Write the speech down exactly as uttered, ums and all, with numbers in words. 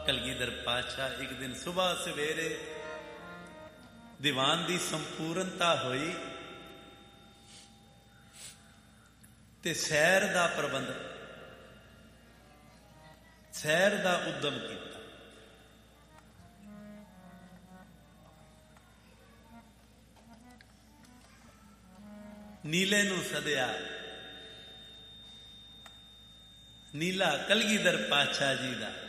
ਕਲਗੀਧਰ ਪਾਤਸ਼ਾਹ ਇੱਕ ਦਿਨ ਸੁਬਾਹ ਸਵੇਰੇ ਦੀਵਾਨ ਦੀ ਸੰਪੂਰਨਤਾ ਹੋਈ ਤੇ ਸੈਰ ਦਾ ਪ੍ਰਬੰਧ, ਸੈਰ ਦਾ ਉਦਮ ਕੀਤਾ। ਨੀਲੇ ਨੂੰ ਸੱਦਿਆ। ਨੀਲਾ ਕਲਗੀਧਰ ਪਾਤਸ਼ਾਹ ਜੀ ਦਾ